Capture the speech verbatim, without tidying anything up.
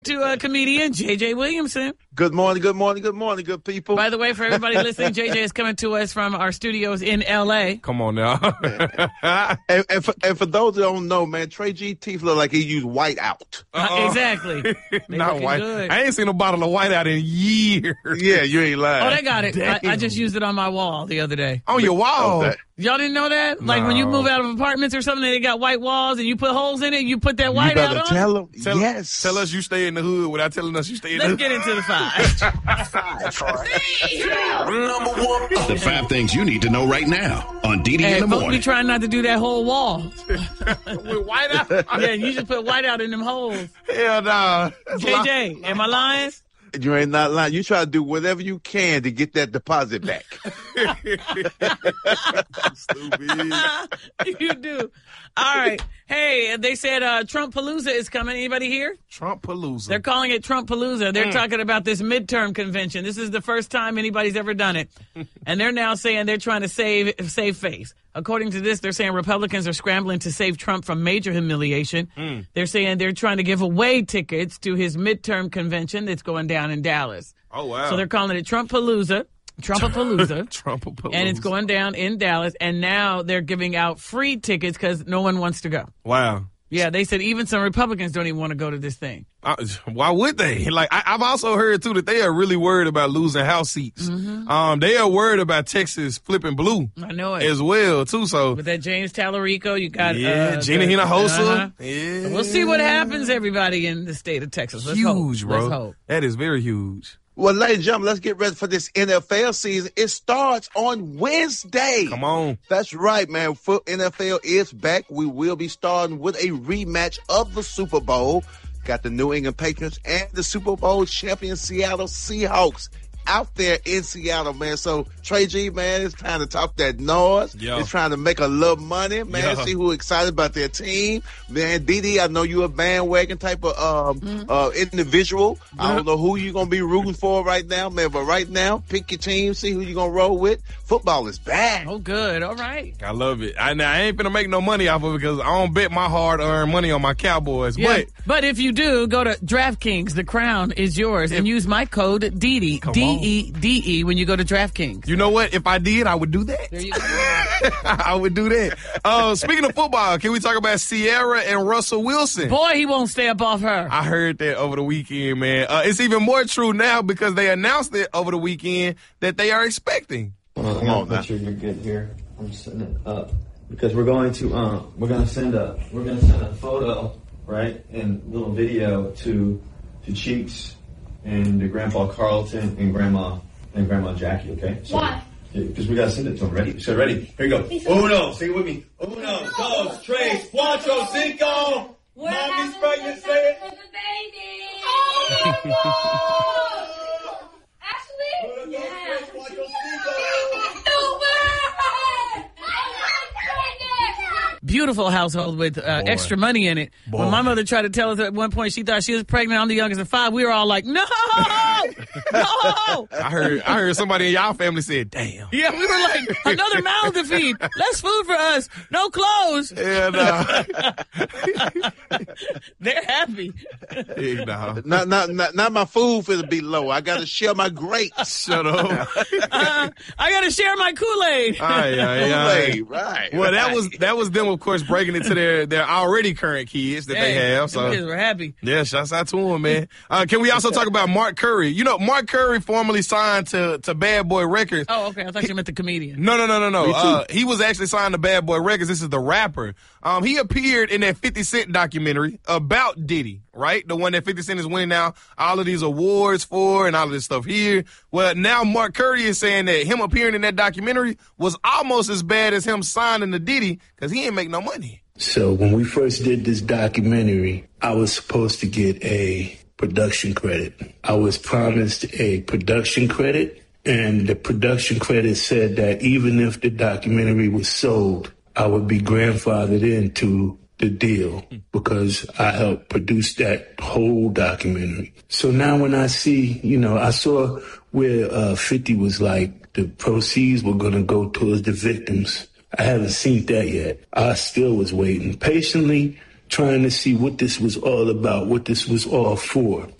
To uh, comedian J J Williamson. Good morning, good morning, good morning, good people. By the way, for everybody listening, J J is coming to us from our studios in L A. Come on now. and, and, for, and for those that don't know, man, Trey G teeth look like he used white out. Uh, exactly. Not white. Good. I ain't seen a bottle of white out in years. Yeah, you ain't lying. Oh, they got it. I, I just used it on my wall the other day. On your wall? Okay. Y'all didn't know that? Like no. when you move out of apartments or something, they got white walls and you put holes in it, you put that white you out better on tell them. Tell, yes. Tell us you stay in the hood without telling us you stay in Let's the hood. get into the five. Number one. The five things you need to know right now on D D Hey, in the folks morning. be trying not to do that whole wall. With white out? Yeah, you just put white out in them holes. Hell no. J J, am I lying? You ain't not lying. You try to do whatever you can to get that deposit back. Stupid. You do. All right. Hey, they said uh, Trump Palooza is coming. Anybody here? Trump Palooza. They're calling it Trump Palooza. They're Mm. talking about this midterm convention. This is the first time anybody's ever done it. And they're now saying they're trying to save save face. According to this, they're saying Republicans are scrambling to save Trump from major humiliation. Mm. They're saying they're trying to give away tickets to his midterm convention that's going down in Dallas. Oh, wow. So they're calling it Trump Palooza. Trumpapalooza. Trumpapalooza. And it's going down in Dallas. And now they're giving out free tickets because no one wants to go. Wow. Yeah, they said even some Republicans don't even want to go to this thing. Uh, why would they? Like, I, I've also heard, too, that they are really worried about losing House seats. Mm-hmm. Um, they are worried about Texas flipping blue. I know it. As well, too. So with that James Tallarico, you got yeah, uh, Gina the, Hinojosa. Uh-huh. Yeah. So we'll see what happens, everybody in the state of Texas. Let's huge, hope. bro. Let's hope. That is very huge. Well, ladies and gentlemen, let's get ready for this N F L season. It starts on Wednesday. Come on. That's right, man. N F L is back. We will be starting with a rematch of the Super Bowl. Got the New England Patriots and the Super Bowl champion Seattle Seahawks out there in Seattle, man. So, Trey G, man, it's time to talk that noise. Yo. It's trying to make a little money, man. Yo. See who's excited about their team. Man, D D, I know you're a bandwagon type of um, mm-hmm. uh, individual. Mm-hmm. I don't know who you're going to be rooting for right now, man. But right now, pick your team, see who you're going to roll with. Football is back. Oh, good. All right. I love it. I, I ain't finna make no money off of it because I don't bet my hard-earned money on my Cowboys. Yeah, But but if you do, go to DraftKings. The crown is yours. If, and use my code D D, D E D E, when you go to DraftKings. You know what? If I did, I would do that. There you go. I would do that. Uh, speaking of football, can we talk about Sierra and Russell Wilson? Boy, he won't stay up off her. I heard that over the weekend, man. Uh, it's even more true now because they announced it over the weekend that they are expecting. Well, I gotta make sure you're good here. I'm setting it up because we're going to um we're gonna send a we're gonna send a photo, right, and little video to to Cheeks and to Grandpa Carlton and Grandma and Grandma Jackie. Okay. So, why? Because we gotta send it to them. Ready? So ready? Here you go. Uno, sing it with me. Uno, dos, tres, cuatro, cinco. Mommy's pregnant. Say it. Baby. Oh, Ashley. Yeah. Beautiful household with uh, extra money in it. Boy. When my mother tried to tell us at one point she thought she was pregnant, I'm the youngest of five, we were all like, no, no. I heard I heard somebody in y'all family said, damn. Yeah, we were like, another mouth to feed. Less food for us. No clothes. Yeah, no. They're happy. Yeah, no. Not, not, not, not my food for to be low. I got to share my grapes. Shut up. uh, I got to share my Kool-Aid. Aye, aye, Kool-Aid, right. Well, right. that was that was them, of course, breaking it to their, their already current kids that hey, they have. So kids were happy. Yeah, shouts out to them, man. Uh, can we also talk about Mark Curry? You know, Mark Curry formerly signed to, to Bad Boy Records. Oh, okay. I thought you meant the comedian. No, no, no, no, no. Uh, he was actually signed to Bad Boy Records. This is the rapper. Um, he appeared in that fifty Cent documentary about Diddy, right? The one that fifty Cent is winning now all of these awards for and all of this stuff here. Well, now Mark Curry is saying that him appearing in that documentary was almost as bad as him signing to Diddy because he ain't make no money. So when we first did this documentary, I was supposed to get a production credit. I was promised a production credit, and the production credit said that even if the documentary was sold, I would be grandfathered into the deal because I helped produce that whole documentary. So now when I see, you know, I saw where uh, fifty was like the proceeds were going to go towards the victims. I haven't seen that yet. I still was waiting patiently trying to see what this was all about, what this was all for.